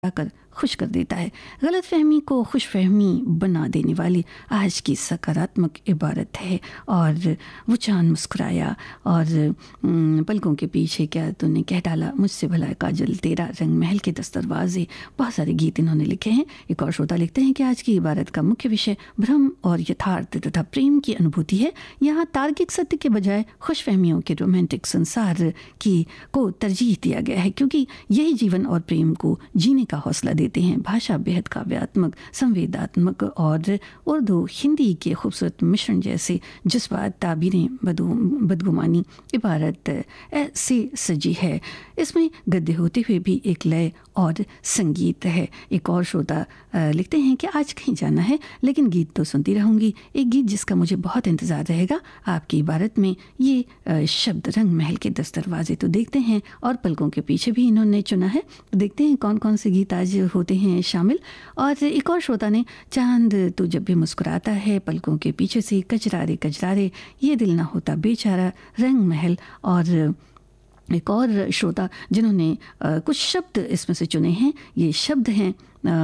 कर खुश कर देता है। गलतफहमी को खुशफहमी बना देने वाली आज की सकारात्मक इबारत है। और वो चांद मुस्कुराया और पलकों के पीछे क्या तूने कह डाला, मुझसे भला काजल तेरा, रंग महल के 10 दरवाजे। बहुत सारे गीत इन्होंने लिखे हैं। एक और श्रोता लिखते हैं कि आज की इबारत का मुख्य विषय भ्रम और यथार्थ तथा प्रेम की अनुभूति है। यहाँ तार्किक सत्य के बजाय खुशफहमियों के रोमांटिक संसार को तरजीह दिया गया है, क्योंकि यही जीवन और प्रेम को जीने का हौसला देते हैं। भाषा बेहद काव्यात्मक, संवेदात्मक और उर्दू हिंदी के खूबसूरत मिश्रण जैसे जज्बात, ताबीरें, बदगुमानी इबारत ऐसे सजी है। इसमें गद्य होते हुए भी एक लय और संगीत है। एक और श्रोता लिखते हैं कि आज कहीं जाना है लेकिन गीत तो सुनती रहूंगी। एक गीत जिसका मुझे बहुत इंतज़ार रहेगा आपकी इबारत में, ये शब्द रंग महल के 10 दरवाजे। तो देखते हैं, और पलकों के पीछे भी इन्होंने चुना है। तो देखते हैं कौन कौन से गीत आज होते हैं शामिल। और एक और श्रोता ने चांद तू जब भी मुस्कुराता है, पलकों के पीछे से कजरारे कजरारे, ये दिल ना होता बेचारा, रंग महल। और एक और श्रोता जिन्होंने कुछ शब्द इसमें से चुने हैं, ये शब्द हैं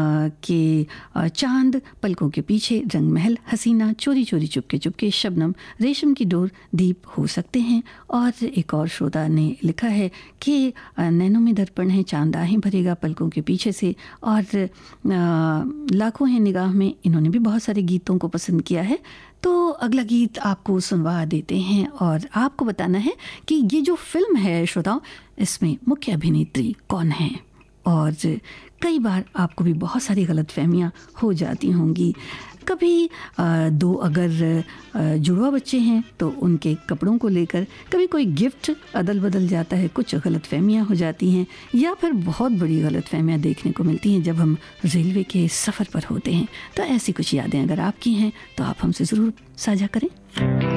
कि चांद, पलकों के पीछे, रंग महल, हसीना, चोरी चोरी चुपके चुपके, शबनम, रेशम की डोर, दीप हो सकते हैं। और एक और श्रोता ने लिखा है कि नैनों में दर्पण है, चांद आहें भरेगा पलकों के पीछे से। और लाखों हैं निगाह में, इन्होंने भी बहुत सारे गीतों को पसंद किया है। तो अगला गीत आपको सुनवा देते हैं और आपको बताना है कि ये जो फिल्म है श्रोताओं, इसमें मुख्य अभिनेत्री कौन है। और कई बार आपको भी बहुत सारी गलतफहमियां हो जाती होंगी। कभी दो अगर जुड़वा बच्चे हैं तो उनके कपड़ों को लेकर कभी कोई गिफ्ट अदल बदल जाता है, कुछ गलतफहमियां हो जाती हैं, या फिर बहुत बड़ी गलतफहमियां देखने को मिलती हैं जब हम रेलवे के सफ़र पर होते हैं। तो ऐसी कुछ यादें अगर आपकी हैं तो आप हमसे ज़रूर साझा करें।